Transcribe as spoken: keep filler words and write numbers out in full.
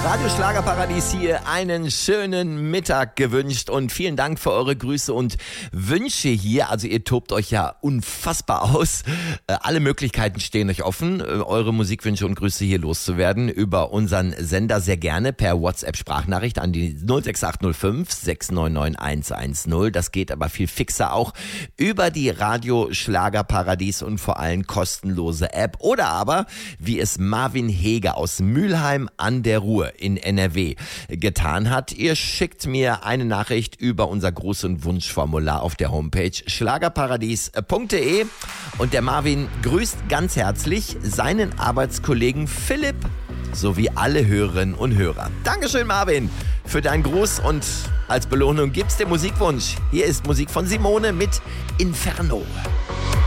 Radio Schlagerparadies hier einen schönen Mittag gewünscht und vielen Dank für eure Grüße und Wünsche hier. Also ihr tobt euch ja unfassbar aus. Äh, alle Möglichkeiten stehen euch offen, äh, eure Musikwünsche und Grüße hier loszuwerden über unseren Sender sehr gerne per WhatsApp-Sprachnachricht an die null sechs acht null fünf sechs neun neun eins eins null. Das geht aber viel fixer auch über die Radio Schlagerparadies und vor allem kostenlose App oder aber, wie es Marvin Heger aus Mülheim an der Ruhr in N R W getan hat. Ihr schickt mir eine Nachricht über unser Gruß- und Wunschformular auf der Homepage schlagerparadies punkt de und der Marvin grüßt ganz herzlich seinen Arbeitskollegen Philipp sowie alle Hörerinnen und Hörer. Dankeschön, Marvin, für deinen Gruß und als Belohnung gibt's den Musikwunsch. Hier ist Musik von Simone mit Inferno.